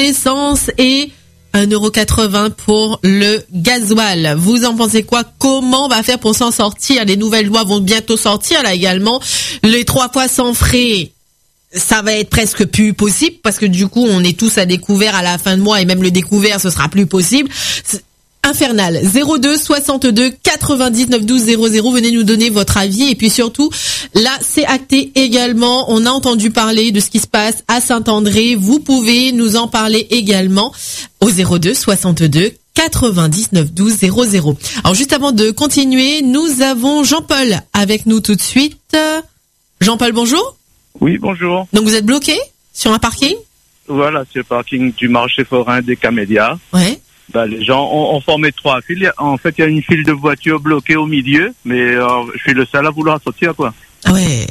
l'essence et 1,80 € pour le gasoil. Vous en pensez quoi? Comment on va faire pour s'en sortir? Les nouvelles lois vont bientôt sortir là également. Les 3 fois sans frais, ça va être presque plus possible parce que du coup on est tous à découvert à la fin de mois et même le découvert ce sera plus possible. C'est infernal. 02 62 99 12 00. Venez nous donner votre avis et puis surtout là c'est acté également. On a entendu parler de ce qui se passe à Saint-André. Vous pouvez nous en parler également au 02 62 99 12 00. Alors juste avant de continuer, nous avons Jean-Paul avec nous tout de suite. Jean-Paul, bonjour. Oui, bonjour. Donc vous êtes bloqué sur un parking? Voilà, c'est le parking du marché forain des Camélias. Ouais. Les gens ont formé 3 files. En fait, il y a une file de voitures bloquée au milieu, mais je suis le seul à vouloir sortir, quoi. Ah ouais.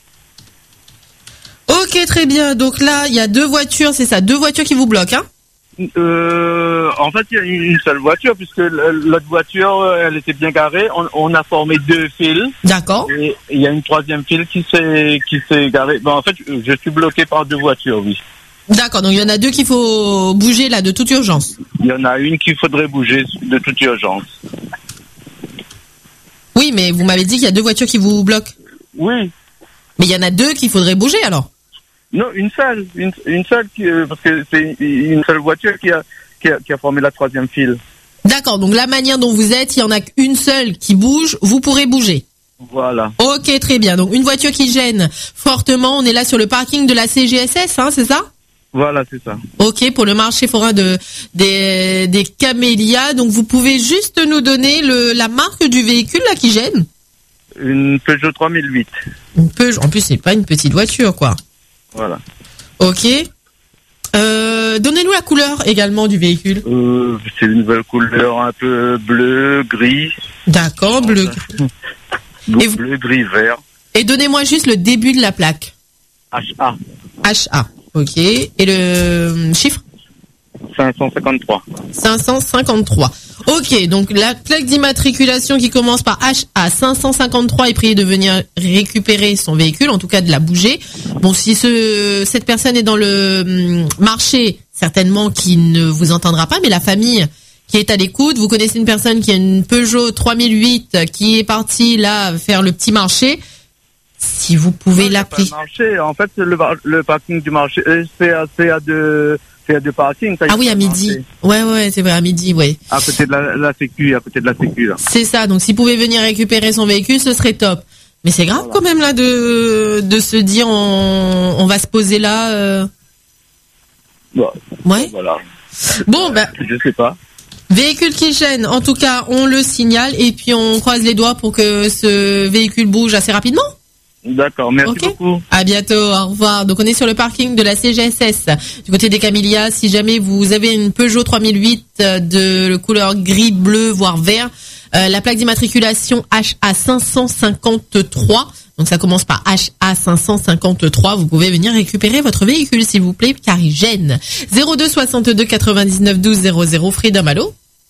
Ok, très bien. Donc là, il y a 2 voitures, c'est ça, 2 voitures qui vous bloquent, hein? En fait, il y a une seule voiture, puisque l'autre voiture, elle était bien garée. On a formé 2 files. D'accord. Et il y a une 3e file qui s'est garée. En fait, je suis bloqué par 2 voitures, oui. D'accord, donc il y en a 2 qu'il faut bouger là de toute urgence. Il y en a une qu'il faudrait bouger de toute urgence. Oui, mais vous m'avez dit qu'il y a 2 voitures qui vous bloquent. Oui. Mais il y en a 2 qu'il faudrait bouger alors. Non, une seule, parce que c'est une seule voiture qui a formé la 3e file. D'accord, donc la manière dont vous êtes, il y en a qu'une seule qui bouge, vous pourrez bouger. Voilà. Ok, très bien. Donc une voiture qui gêne fortement, on est là sur le parking de la CGSS, hein, c'est ça? Voilà, c'est ça. Ok, pour le marché forain des Camélias. Donc vous pouvez juste nous donner la marque du véhicule là qui gêne? Une Peugeot 3008. Une Peugeot, en plus c'est pas une petite voiture quoi. Voilà. Ok. Donnez-nous la couleur également du véhicule. C'est une nouvelle couleur un peu bleu, gris. D'accord, bleu. Bleu, gris, vert. Et donnez-moi juste le début de la plaque. HA. HA. Ok. Et le chiffre? 553. 553. Ok, donc la plaque d'immatriculation qui commence par HA 553 est priée de venir récupérer son véhicule, en tout cas de la bouger. Bon, si cette personne est dans le marché, certainement qu'il ne vous entendra pas, mais la famille qui est à l'écoute, vous connaissez une personne qui a une Peugeot 3008 qui est partie là faire le petit marché, si vous pouvez l'appeler. Marché, en fait, le parking du marché, c'est à deux parkings. Ah oui, à midi. Ouais, c'est vrai, à midi, ouais. À côté de la sécu, là. C'est ça, donc s'il pouvait venir récupérer son véhicule, ce serait top. Mais c'est grave quand même là de se dire on va se poser là. Bon, ouais. Voilà. Bon, je sais pas. Véhicule qui gêne, en tout cas, on le signale et puis on croise les doigts pour que ce véhicule bouge assez rapidement. D'accord, merci beaucoup. À bientôt, au revoir. Donc on est sur le parking de la CGSS du côté des Camélias. Si jamais vous avez une Peugeot 3008 de couleur gris, bleu, voire vert, la plaque d'immatriculation HA 553. Donc ça commence par HA 553. Vous pouvez venir récupérer votre véhicule s'il vous plaît car il gêne. 02 62 99 12 00. Freedom, allô?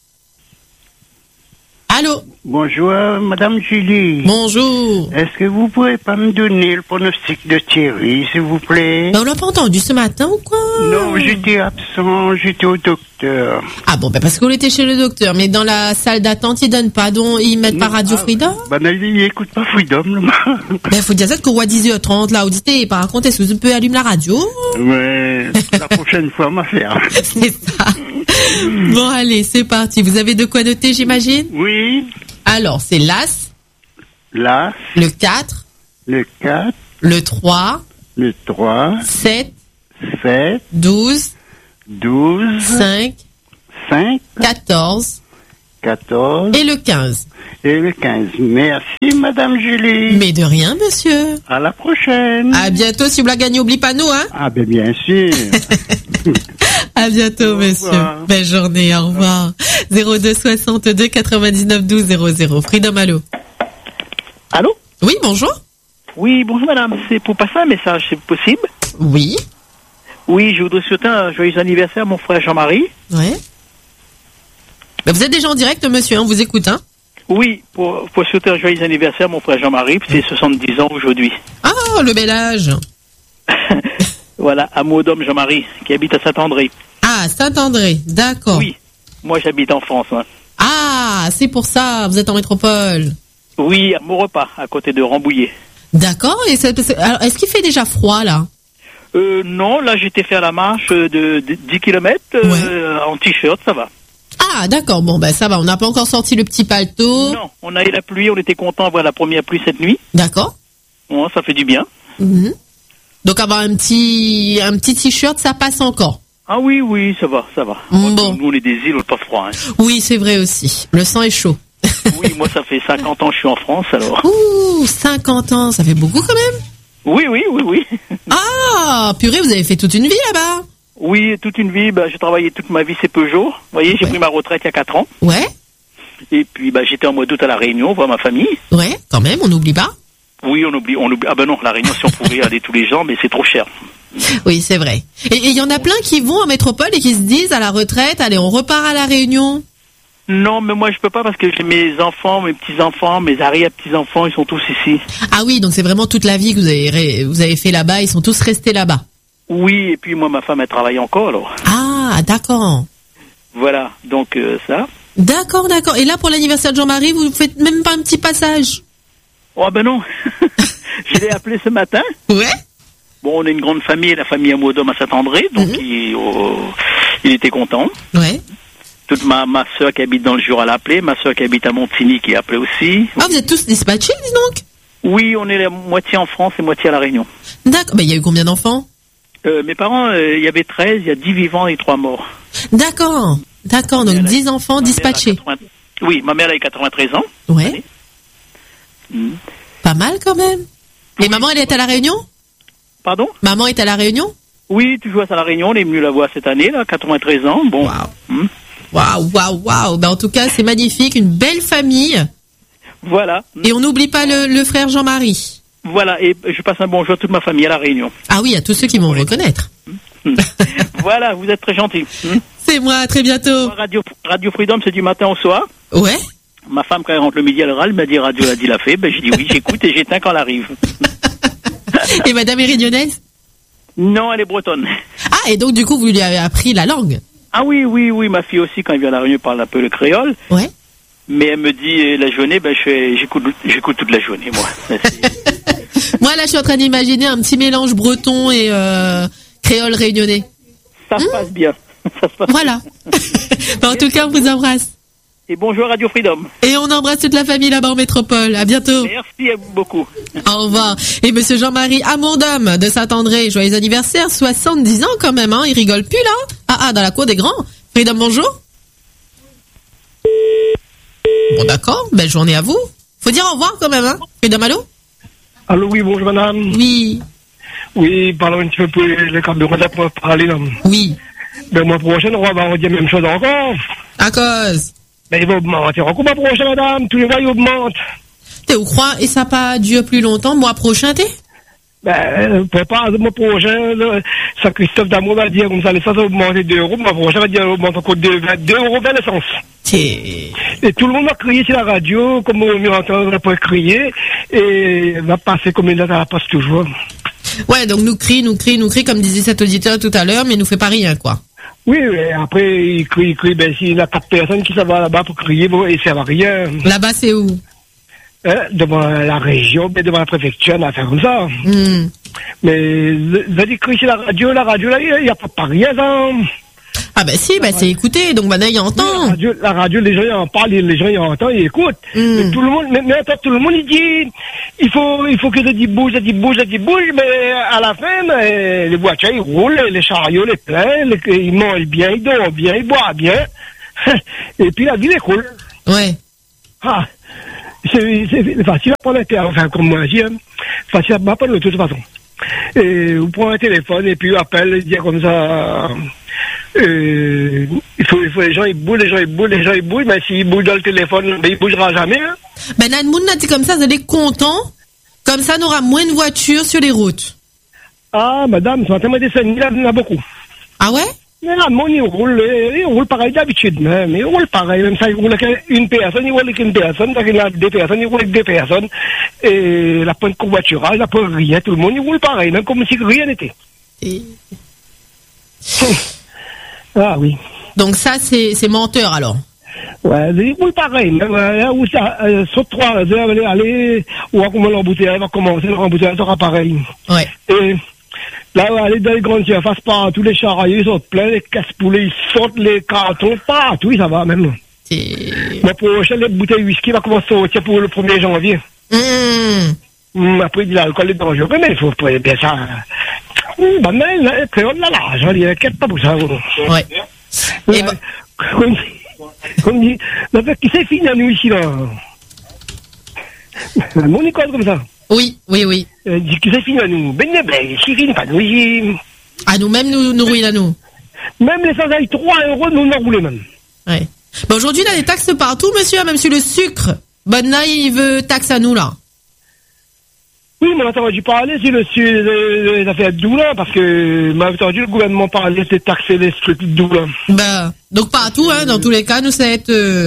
Allô? Bonjour, Madame Julie. Bonjour. Est-ce que vous pourrez pas me donner le pronostic de Thierry, s'il vous plaît? On l'a pas entendu ce matin ou quoi? Non, j'étais absent, j'étais au docteur. Ah bon, parce qu'on était chez le docteur, mais dans la salle d'attente, ils donnent pas, donc ils mettent pas Radio Freedom? Il écoute pas Freedom, là. Ben, faut dire ça qu'au 10h30, là, auditez, par contre, est-ce que vous pouvez allumer la radio? Ouais, la prochaine fois, ma faire. C'est ça. Bon, allez, c'est parti. Vous avez de quoi noter, j'imagine? Oui. Alors, c'est l'As. L'As. Le 4. Le 4. Le 3. Le 3. 7. 7. 12. 12. 5. 5. 14. 14. Et le 15. Et le 15. Merci, Madame Julie. Mais de rien, monsieur. À la prochaine. À bientôt, si vous la gagnez, oublie pas nous, hein. Ah, ben, bien sûr. À bientôt, monsieur. Belle journée, au revoir. 02 62 99 12 00. Freedom, allô. Allô? Oui, bonjour. Oui, bonjour madame. C'est pour passer un message, c'est possible? Oui. Oui, je voudrais souhaiter un joyeux anniversaire à mon frère Jean-Marie. Ouais. Ben, vous êtes déjà en direct, monsieur, on vous écoute, hein? Oui, pour souhaiter un joyeux anniversaire à mon frère Jean-Marie, c'est 70 ans aujourd'hui. Ah, le bel âge. Voilà, amour d'homme Jean-Marie, qui habite à Saint-André. Ah, Saint-André, d'accord. Oui. Moi, j'habite en France. Hein. Ah, c'est pour ça, vous êtes en métropole. Oui, à Maurepas, à côté de Rambouillet. D'accord, et alors, est-ce qu'il fait déjà froid, là? Non, là, j'étais faire la marche de 10 km en t-shirt, ça va. Ah, d'accord, bon, ben ça va, on n'a pas encore sorti le petit paletot. Non, on a eu la pluie, on était content de voir la première pluie cette nuit. D'accord. Bon, ça fait du bien. Mhm. Donc avoir un petit t-shirt, ça passe encore. Ah oui, ça va. Bon. Nous, on est des îles, on n'a pas froid. Hein. Oui, c'est vrai aussi. Le sang est chaud. Oui, moi, ça fait 50 ans que je suis en France, alors. Ouh, 50 ans, ça fait beaucoup quand même. Oui. Ah, purée, vous avez fait toute une vie là-bas. Oui, toute une vie, j'ai travaillé toute ma vie, c'est Peugeot. Vous voyez, j'ai pris ma retraite il y a 4 ans. Ouais. Et puis, j'étais en mois d'août à La Réunion, voir ma famille. Ouais, quand même, on n'oublie pas. Oui, on oublie. Ah non, La Réunion, si on pouvait aller tous les gens, mais c'est trop cher. Oui, c'est vrai. Et il y en a plein qui vont en métropole et qui se disent à la retraite, allez, on repart à La Réunion. Non, mais moi, je peux pas parce que j'ai mes enfants, mes petits-enfants, mes arrière-petits-enfants, ils sont tous ici. Ah oui, donc c'est vraiment toute la vie que vous avez fait là-bas, ils sont tous restés là-bas. Oui, et puis moi, ma femme, elle travaille encore, alors. Ah, d'accord. Voilà, donc ça. D'accord. Et là, pour l'anniversaire de Jean-Marie, vous faites même pas un petit passage? Oh non, je l'ai appelé ce matin. Ouais. Bon, on est une grande famille, la famille Amoudom à Saint-André, donc il était content. Ouais. Toute ma soeur qui habite dans le Jura l'a appelé, ma soeur qui habite à Montigny qui a appelé aussi. Ah, vous êtes tous dispatchés, dis donc? Oui, on est la moitié en France et moitié à La Réunion. D'accord. Il y a eu combien d'enfants? Mes parents, il y avait 13, il y a 10 vivants et 3 morts. D'accord. Donc 10 enfants dispatchés. Oui, ma mère elle a 93 ans. Ouais. Pas mal quand même. Et maman, elle est à La Réunion? Pardon? Maman est à La Réunion? Oui, toujours à La Réunion, on est venu la voir cette année, là, 93 ans. Bon. Waouh. Ben, en tout cas, c'est magnifique, une belle famille. Voilà. Et on n'oublie pas le frère Jean-Marie. Voilà, et je passe un bonjour à toute ma famille à La Réunion. Ah oui, à tous ceux qui vont reconnaître. Voilà, vous êtes très gentils. C'est moi, à très bientôt. Radio Freedom, c'est du matin au soir. Ouais. Ma femme, quand elle rentre le midi, elle râle, elle m'a dit Radio l'a dit, l'a fait. J'ai dit oui, j'écoute et j'éteins quand elle arrive. Et madame est réunionnaise? Non, elle est bretonne. Ah, et donc du coup, vous lui avez appris la langue? Ah oui, ma fille aussi, quand elle vient à La Réunion, parle un peu le créole. Ouais. Mais elle me dit, la journée, j'écoute toute la journée, moi. Moi, là, je suis en train d'imaginer un petit mélange breton et créole réunionnais. Ça se passe bien. Voilà. En tout cas, on vous embrasse. Et bonjour Radio Freedom. Et on embrasse toute la famille là-bas en métropole. À bientôt. Merci beaucoup. Au revoir. Et monsieur Jean-Marie Amoudom de Saint-André, joyeux anniversaire, 70 ans quand même, hein. Il rigole plus là. Ah, dans la cour des grands. Freedom, bonjour. Bon, d'accord. Belle journée à vous. Faut dire au revoir quand même, hein. Freedom, allô? Allô, oui, bonjour madame. Oui. Oui, parlons un petit peu pour le carburant pour parler là. Oui. Ben, mois prochain, on va dire la même chose encore. À cause? Ben, il va augmenter encore mois prochain, madame. Tous les mois, il augmente. T'es au croix et ça pas dure plus longtemps, mois prochain, t'es? Ben, prépare le mois prochain, là, ça Christophe Damour va dire comme ça, l'essence va augmenter 2 euros, mois prochain va dire augmente encore 2 euros vers l'essence. Et tout le monde va crier sur la radio, comme on m'entend, on va pas crier, et va passer comme une date, ça passe toujours. Ouais, donc nous crie, comme disait cet auditeur tout à l'heure, mais il nous fait pas rien, quoi. Oui, après, il crie, ben, s'il y a 4 personnes qui s'en vont là-bas pour crier, bon, et ça va rien. Là-bas, c'est où? Devant la région, mais devant la préfecture, on a fait comme ça. Mais, vous avez crié sur la radio, là, il n'y a pas rien, ça. Ah ben si, c'est écouté, donc maintenant il entend. La radio, les gens ils en parlent, les gens ils entendent, ils écoutent. Mais tout le monde, tout le monde il dit, il faut que ça dit bouge, mais à la fin, les voitures ils roulent, les chariots les pleins, ils mangent bien, ils dorment bien, ils boivent bien. Et puis la ville est cool. Ouais. Ah, c'est facile à prendre un téléphone, enfin comme moi je dis, facile à prendre de toute façon. Et vous prenez un téléphone et puis appelle, dire comme ça. Il faut les gens ils bougent, mais s'ils bougent dans le téléphone, ben, ils bougera jamais. Hein. Ben là, le monde a dit comme ça, vous allez être content. Comme ça, on aura moins de voitures sur les routes. Ah, madame, c'est un thème de scène, il y en a beaucoup. Ah ouais? Mais là, le monde, il roule pareil d'habitude, même. Il roule pareil, même ça, il roule avec une personne, il roule avec une personne, il y a 2 personnes, il roule avec 2 personnes. Et la pointe de covoiturage, il n'y a pas rien, tout le monde, il roule pareil, même comme si rien n'était. Ah oui. Donc ça, c'est menteur alors. Ouais, oui, pareil. Où ça, sur 3 heures, aller, ou à comment l'embouteillage va commencer, l'embouteillage sera pareil. Ouais. Et là, aller dans les grandes surfaces, tous les charriers, ils sont pleins, les casse-poulets, ils sortent les cartons, partout, oui, ça va même. Mais pour les bouteilles de whisky, va commencer à sortir pour le 1er janvier. Après, il dit l'alcool est dangereux, mais il faut bien ça. Bah, mais là, créole, là, je dis, inquiète pas pour ça. Ouais. Et bah... Comme dit, qui c'est fini à nous ici, là. Mon école comme ça. Oui. Dit qui c'est fini à nous. Ben, c'est fini, pas nous. À nous-mêmes, nous ruine à nous. Même les 3 €, nous en roulons même. Ouais. Bah, aujourd'hui, il y a des taxes partout, monsieur, même sur le sucre. Bon, là, il veut taxe à nous, là. Oui, mais on a entendu parler sur les affaires de doux, là, parce que, m'a entendu le gouvernement parler de taxer les trucs de doux, là. Bah, donc partout, hein, dans tous les cas, nous, c'est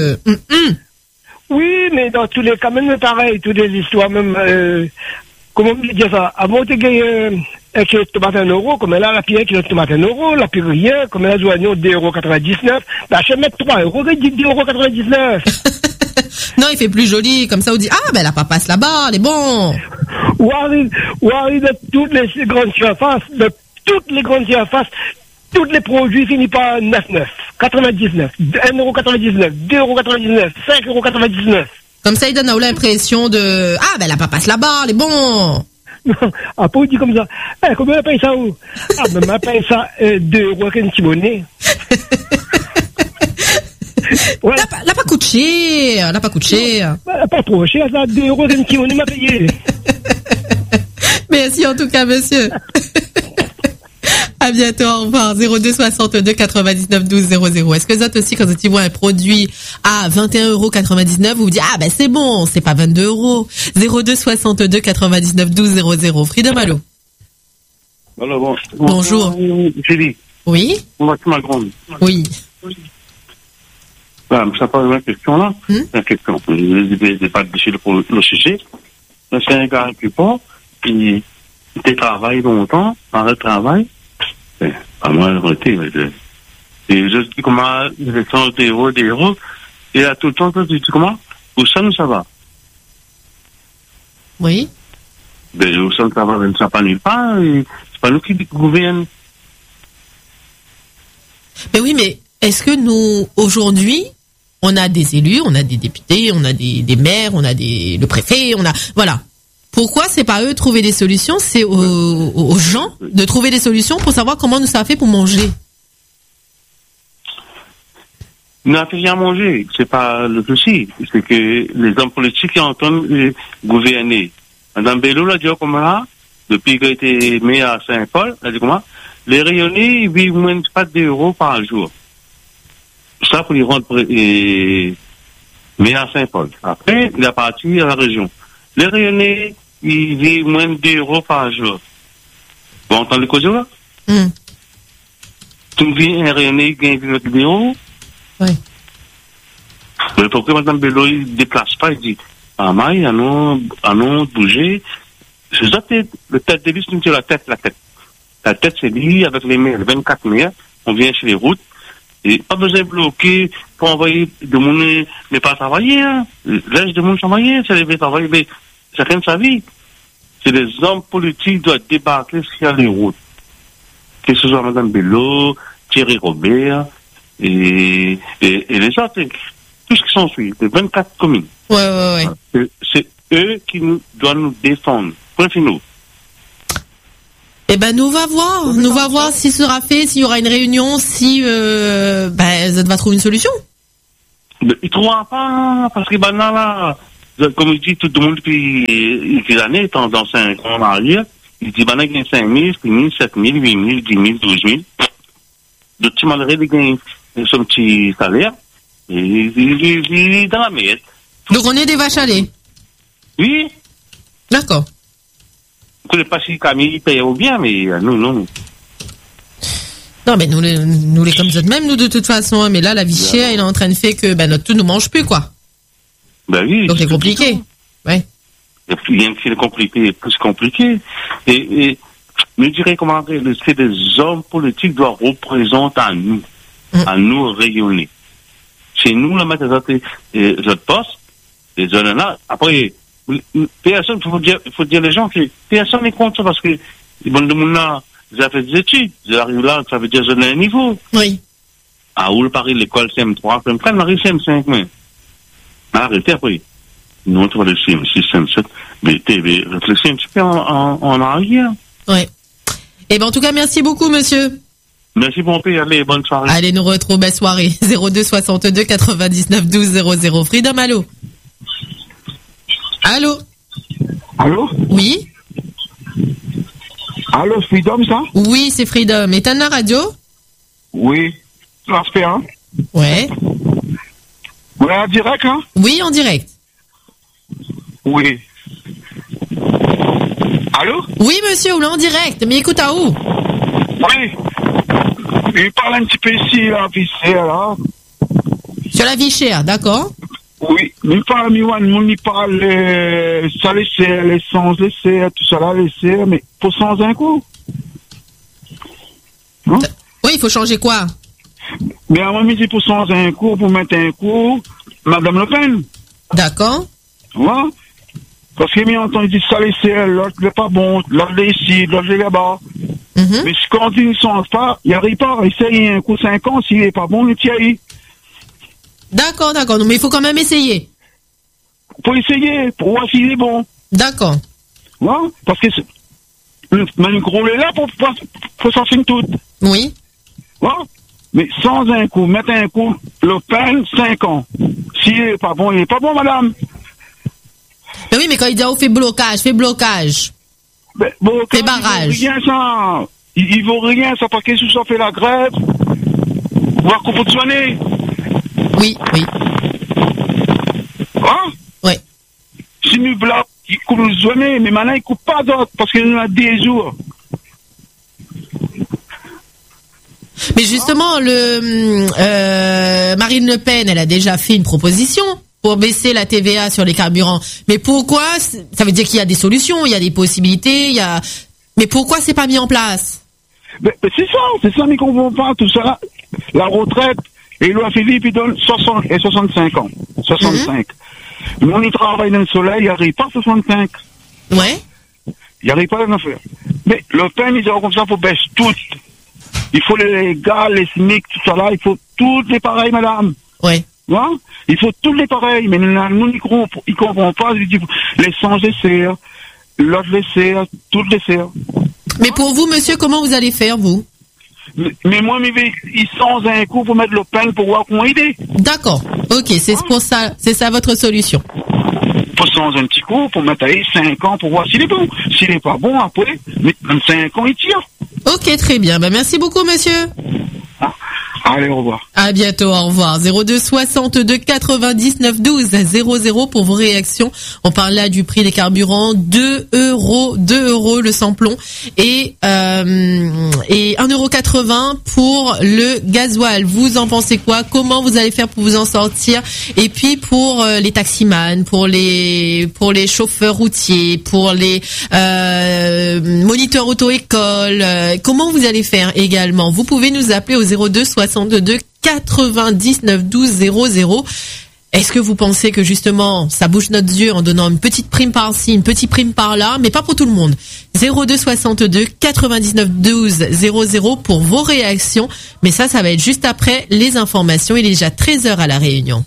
Oui, mais dans tous les cas, même pareil, toutes les histoires, même, comment me dire ça? Avant, tu gagnes un kilo de tomate 1 €, comme là, la pire, un kilo de tomate 1 €, la pire rien, comme là, l'oignon 2,99 €, bah, je vais mettre 3 €, il dit 2,99 €. Non, il fait plus joli, comme ça, on dit, ah, ben, la papasse là-bas, elle est bon. Ou arrive de toutes les grandes surfaces, tous les produits finissent par 99, 99, 1,99 €, 2,99 €, 5,99 €. Comme ça, il donne l'impression de, ah, ben, la papasse là-bas, elle est bon. Non, après, il dit comme ça, combien on paye ça où? Ah, ben, on paye ça 2 € avec une petite monnaie. Ouais. Là, pas coûte cher. Pas trop cher, ça, 2 € avec une petite monnaie m'a payé. Merci en tout cas, monsieur. À bientôt, au revoir. 02 62 99 12 00. Est-ce que vous êtes aussi, quand vous voyez un produit à 21,99 €, vous vous dites, ah ben c'est bon, c'est pas 22 €. 02 62 99 12 00. Freedom, allô. Alors bon. Bonjour. Julie. Oui. Moi, tu m'as grandi. Oui. Ça parle de la question là. La question. Je n'ai pas décidé pour le sujet. C'est un gars qui part, qui travaille longtemps, arrête de travail. Pas moi, arrêté. Et je dis comment, il est 100 €, et là, tout le temps, je dis comment, où ça nous ça va? Oui. Ben, où ça nous ça va, ça pas nulle part, et c'est pas nous qui gouvernent. Mais oui, mais est-ce que nous, aujourd'hui, on a des élus, on a des députés, on a des maires, on a le préfet, voilà. Pourquoi c'est pas eux de trouver des solutions, c'est aux gens de trouver des solutions pour savoir comment nous ça fait pour manger? Nous n'avons rien à manger, c'est pas le souci. C'est que les hommes politiques qui entendent gouverner. Madame Bello l'a dit comme là, depuis qu'elle était maire à Saint-Paul, elle a dit comment? Les rayonnés, ils vivent moins de 4 € par jour. Ça pour les rendre maire à Saint-Paul. Après, il est parti à la région. Les rayonnés, ils vivent moins de 2 € par jour. Vous entendez le cause là? Tu me dis un rayonné qui gagne 2 €? Oui. Mais pourquoi Mme Bello, il ne déplace pas, il dit, ah, mais, allons bouger. C'est ça, le tête de lui, c'est la tête. La tête, c'est lui, avec les maires, 24 maires, on vient sur les routes, et pas besoin de bloquer pour envoyer de monde, mais pas travailler, hein. Laisse de monde travailler, c'est les travailler, mais chacun de sa vie. C'est les hommes politiques qui doivent débarquer sur les routes. Que ce soit Mme Bello, Thierry Robert, et les autres, tout ce qui sont suivis, les 24 communes. Ouais. C'est eux qui doivent nous défendre. Point final. Eh ben, nous va voir si ce sera fait, s'il y aura une réunion, si, ça va trouver une solution. Mais ils trouvent pas, parce que, là, comme il dit tout le monde depuis quelques années, dans 5 ans en arrière, il dit, il gagne 5 000, 6 000, 7 000, 8 000, 10 000, 12 000. De petits malheureux, ils gagnent son petit salaire, et il est dans la merde. Donc, on est des vaches à lait. Oui. D'accord. Je ne sais pas si Camille paye ou bien, mais nous, non. Non, mais nous les comme ça de même, nous, de toute façon. Hein, mais là, la vie chère, il est en train de faire que notre tout ne mange plus, quoi. Ben oui. Donc, c'est compliqué. Ouais. Il y a rien qui est compliqué, plus compliqué. Et je dirais comment c'est des hommes politiques doivent représenter à nous. à nous rayonner. C'est nous, la mettre autres postes, les zones là. Après, personne, il faut dire les gens que personne n'est contre ça parce que, bon, le monde là, ils ont fait des études. Ils arrivent là, ça veut dire qu'ils ont un niveau. Oui. À où le Paris, l'école CM3, CM4, on arrive CM5, mais. Arrêtez après. Nous, on trouve le CM6, CM7, mais réfléchissez un petit peu en arrière. Oui. Eh ben, en tout cas, merci beaucoup, monsieur. Merci pour mon pays, allez, bonne soirée. Allez, nous retrouvons, belle soirée. 02 62 99 12 00. Freedom, allô? Allô? Allô? Oui? Allô, Freedom, ça? Oui, c'est Freedom. Éteins la radio? Oui. L'aspect, hein? Ouais. Vous êtes en direct, hein? Oui, en direct. Oui. Allô? Oui, monsieur, on est en direct. Mais écoute, à où? Oui. Il parle un petit peu ici, là, puis c'est là. Sur la vie chère, d'accord? Oui. Il parle, il parle, ça laisser, l'essence, laisser, tout ça là, laisser, mais pour sans un coup. Hein? Oui, il faut changer quoi? Mais à moi, il dit pour sans un coup, pour mettre un coup, Madame Le Pen. D'accord. Ouais. Parce que, il dit ça laisser, l'autre n'est pas bon, l'autre est ici, l'autre est là-bas. Mais quand il ne change pas, il n'y arrive pas. Il essaye un coup 5 ans, s'il n'est pas bon, il tient. D'accord, d'accord. Mais il faut quand même essayer. Faut essayer, pour voir s'il est bon. D'accord. Ouais, parce que le gros est là pour s'en finir tout. Oui. Ouais. Mais sans un coup, mettre un coup, Le Pen, 5 ans. S'il n'est pas bon, il n'est pas bon, madame. Mais oui, mais quand il dit, fais blocage. Mais, bon, fais barrage. Il vaut rien, ça. Il vaut rien, ça, parce que si ça fait la grève, voir qu'on peut soigner. Oui. Hein? Oui. Si nous bloquons, il coupe le soigner, mais maintenant, il ne coupe pas d'autres, parce qu'il y en a des jours. Mais justement, Marine Le Pen, elle a déjà fait une proposition pour baisser la TVA sur les carburants. Mais pourquoi? Ça veut dire qu'il y a des solutions, il y a des possibilités, mais pourquoi c'est pas mis en place? Mais c'est ça, mais qu'on ne comprend pas, tout ça. La retraite, et Louis Philippe, il donne 60 et 65 ans. 65. Mais on y travaille dans le soleil, il n'arrive pas à 65. Ouais. Il n'y arrive pas à en faire. Mais Le Pen, il dit comme ça, il faut baisser tout. Il faut les gars, les SMIC, tout ça là, il faut toutes les pareilles, madame. Ouais. Ouais? Il faut toutes les pareilles, mais nous, ils comprennent pas, ils disent, l'essence les serre, l'autre les serre, toutes les serre. Mais pour vous, monsieur, comment vous allez faire, vous? Mais moi, ils sont un coup pour mettre Le Pen pour voir comment aider. D'accord. Ok, c'est ça votre solution. Pour changer un petit coup, pour mettre 5 ans pour voir s'il est bon. S'il n'est pas bon, après, mais 5 ans, il tire. Ok, très bien. Merci beaucoup, monsieur. Allez, au revoir. À bientôt, au revoir. 02 62 99 12 00 pour vos réactions. On parle là du prix des carburants, 2 euros le samplon et 1,80 € pour le gasoil. Vous en pensez quoi? Comment vous allez faire pour vous en sortir? Et puis pour les taximans, pour les chauffeurs routiers, pour les moniteurs auto-école, comment vous allez faire également? Vous pouvez nous appeler au 02 62 99 12 00. Est-ce que vous pensez que justement ça bouge notre yeux en donnant une petite prime par-ci, une petite prime par-là, mais pas pour tout le monde? 02 62 99 12 00 pour vos réactions. Mais ça va être juste après les informations. Il est déjà 13h à La Réunion.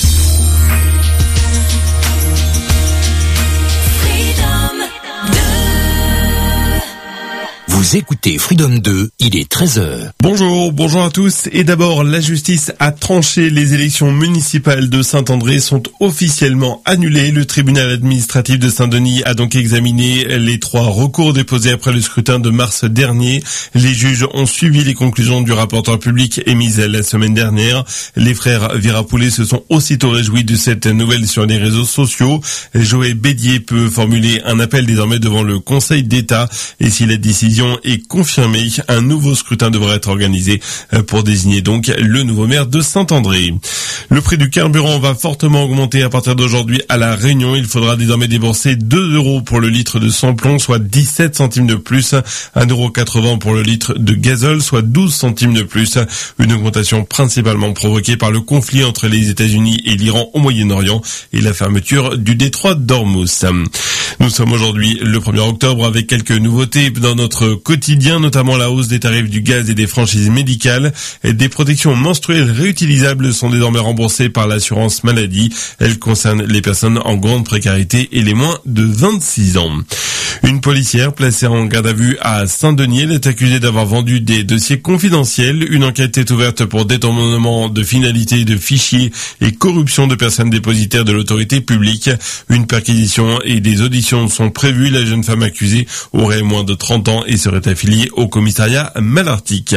Vous écoutez Freedom 2, il est 13h. Bonjour à tous. Et d'abord, la justice a tranché. Les élections municipales de Saint-André sont officiellement annulées. Le tribunal administratif de Saint-Denis a donc examiné les 3 recours déposés après le scrutin de mars dernier. Les juges ont suivi les conclusions du rapporteur public émises la semaine dernière. Les frères Virapoulet se sont aussitôt réjouis de cette nouvelle sur les réseaux sociaux. Joël Bédier peut formuler un appel désormais devant le Conseil d'État. Et si la décision est confirmé, un nouveau scrutin devrait être organisé pour désigner donc le nouveau maire de Saint-André. Le prix du carburant va fortement augmenter à partir d'aujourd'hui à La Réunion. Il faudra désormais débourser 2 € pour le litre de samplon, soit 17 centimes de plus. 1,80 € pour le litre de gazole, soit 12 centimes de plus. Une augmentation principalement provoquée par le conflit entre les États-Unis et l'Iran au Moyen-Orient et la fermeture du détroit d'Ormuz. Nous sommes aujourd'hui le 1er octobre avec quelques nouveautés dans notre quotidien, notamment la hausse des tarifs du gaz et des franchises médicales. Des protections menstruelles réutilisables sont désormais remboursées par l'assurance maladie. Elles concernent les personnes en grande précarité et les moins de 26 ans. Une policière placée en garde à vue à Saint-Denis, elle est accusée d'avoir vendu des dossiers confidentiels. Une enquête est ouverte pour détournement de finalités de fichiers et corruption de personnes dépositaires de l'autorité publique. Une perquisition et des auditions sont prévues. La jeune femme accusée aurait moins de 30 ans et serait affiliée au commissariat Malartic.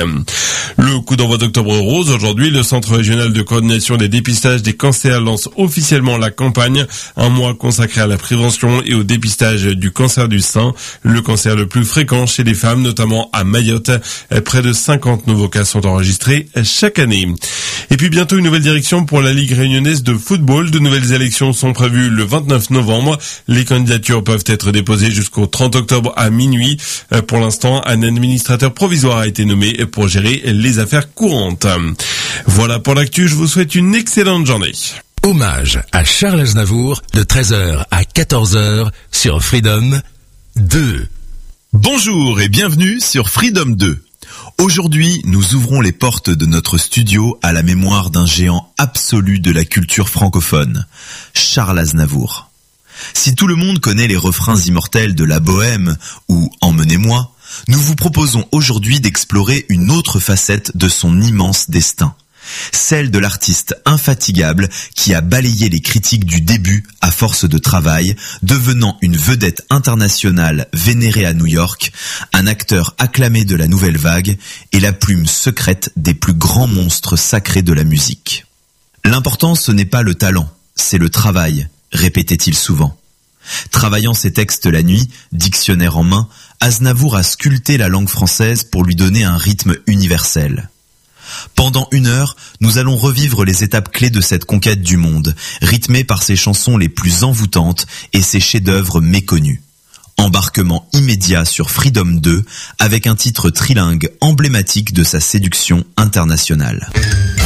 Le coup d'envoi d'Octobre Rose. Aujourd'hui, le Centre régional de coordination des dépistages des cancers lance officiellement la campagne. Un mois consacré à la prévention et au dépistage du cancer du sein, le cancer le plus fréquent chez les femmes, notamment à Mayotte. Près de 50 nouveaux cas sont enregistrés chaque année. Et puis bientôt une nouvelle direction pour la Ligue réunionnaise de football. De nouvelles élections sont prévues le 29 novembre. Les candidatures peuvent être déposées jusqu'au 30 octobre à minuit. Pour l'instant, un administrateur provisoire a été nommé pour gérer les affaires courantes. Voilà pour l'actu, je vous souhaite une excellente journée. Hommage à Charles Aznavour de 13h à 14h sur Freedom 2. Bonjour et bienvenue sur Freedom 2. Aujourd'hui, nous ouvrons les portes de notre studio à la mémoire d'un géant absolu de la culture francophone, Charles Aznavour. Si tout le monde connaît les refrains immortels de La Bohème ou Emmenez-moi, nous vous proposons aujourd'hui d'explorer une autre facette de son immense destin. Celle de l'artiste infatigable qui a balayé les critiques du début à force de travail, devenant une vedette internationale vénérée à New York, un acteur acclamé de la nouvelle vague et la plume secrète des plus grands monstres sacrés de la musique. L'important, ce n'est pas le talent, c'est le travail, répétait-il souvent. Travaillant ses textes la nuit, dictionnaire en main, Aznavour a sculpté la langue française pour lui donner un rythme universel. Pendant 1 heure, nous allons revivre les étapes clés de cette conquête du monde, rythmée par ses chansons les plus envoûtantes et ses chefs-d'œuvre méconnus. Embarquement immédiat sur Freedom 2 avec un titre trilingue emblématique de sa séduction internationale.